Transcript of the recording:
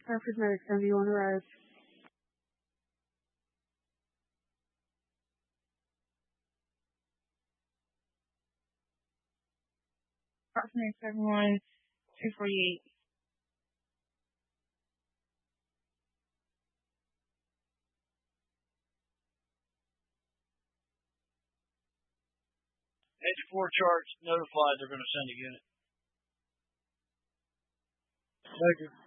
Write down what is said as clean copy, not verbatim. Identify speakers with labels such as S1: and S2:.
S1: Hartford Medics, MV1 arrived.
S2: Hartford Medics, everyone, 248.
S3: Edge 4 charts notified they're going to send a unit.
S4: Thank you.